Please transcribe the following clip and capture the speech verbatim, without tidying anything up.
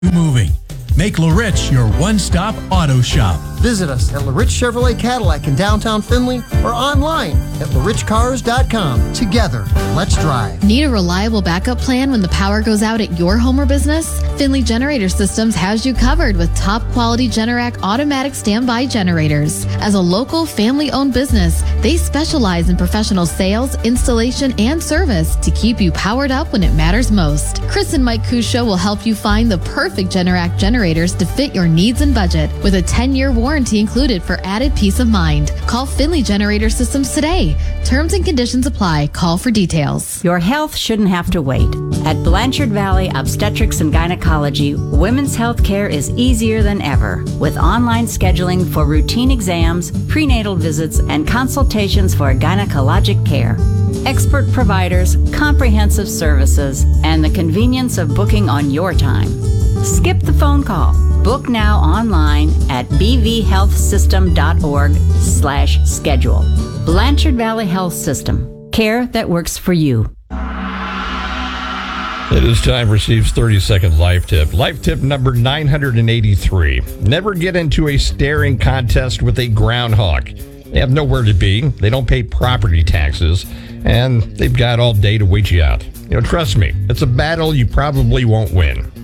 Moving. Make LaRich your one-stop auto shop. Visit us at LaRich Chevrolet Cadillac in downtown Findlay or online at la rich cars dot com. Together, let's drive. Need a reliable backup plan when the power goes out at your home or business? Findlay Generator Systems has you covered with top quality Generac automatic standby generators. As a local family-owned business, they specialize in professional sales, installation, and service to keep you powered up when it matters most. Chris and Mike Cusho will help you find the perfect Generac generators to fit your needs and budget with a ten-year warranty included for added peace of mind. Call Findlay Generator Systems today. Terms and conditions apply. Call for details. Your health shouldn't have to wait. At Blanchard Valley Obstetrics and Gynecology, women's health care is easier than ever with online scheduling for routine exams, prenatal visits, and consultations for gynecologic care. Expert providers, comprehensive services, and the convenience of booking on your time. Skip the phone call. Book now online at b v health system dot org slash schedule. Blanchard Valley Health System. Care that works for you. It is time for Steve's thirty-second Life Tip. Life Tip number nine hundred eighty-three. Never get into a staring contest with a groundhog. They have nowhere to be. They don't pay property taxes. And they've got all day to wait you out. You know, trust me, it's a battle you probably won't win.